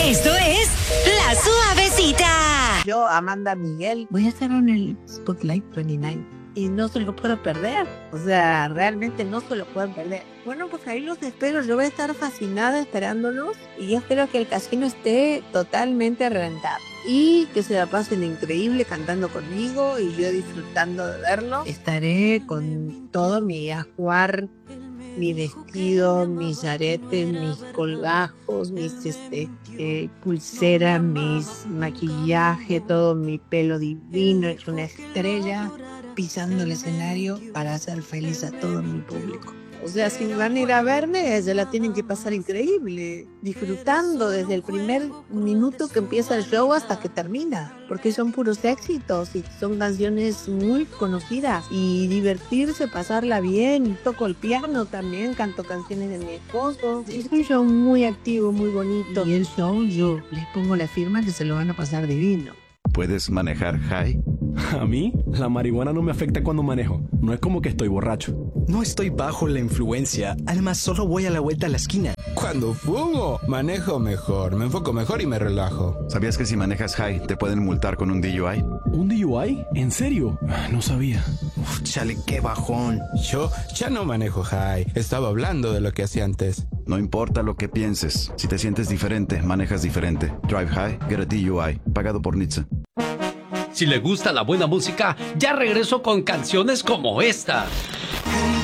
Esto es La Suavecita. Yo, Amanda Miguel, voy a estar en el Spotlight 29 y no se lo puedo perder. O sea, realmente no se lo pueden perder. Bueno, pues ahí los espero. Yo voy a estar fascinada esperándolos y yo espero que el casino esté totalmente reventado y que se la pasen increíble cantando conmigo y yo disfrutando de verlo. Estaré con todo mi ajuar, mi vestido, mis aretes, mis colgajos, mis pulseras, mis maquillaje, todo mi pelo divino, hecho una estrella, pisando el escenario para hacer feliz a todo mi público. O sea, si van a ir a verme, se la tienen que pasar increíble, disfrutando desde el primer minuto que empieza el show hasta que termina, porque son puros éxitos y son canciones muy conocidas, y divertirse, pasarla bien. Toco el piano también, canto canciones de mi esposo. Es un show muy activo, muy bonito, y el show yo les pongo la firma que se lo van a pasar divino. ¿Puedes manejar high? A mí, la marihuana no me afecta cuando manejo. No es como que estoy borracho. No estoy bajo la influencia. Además, solo voy a la vuelta a la esquina. Cuando fumo, manejo mejor, me enfoco mejor y me relajo. ¿Sabías que si manejas high te pueden multar con un DUI? ¿Un DUI? ¿En serio? No sabía. Uf, chale, qué bajón. Yo ya no manejo high. Estaba hablando de lo que hacía antes. No importa lo que pienses. Si te sientes diferente, manejas diferente. Drive high, get a DUI. Pagado por NHTSA. Si le gusta la buena música, ya regreso con canciones como esta.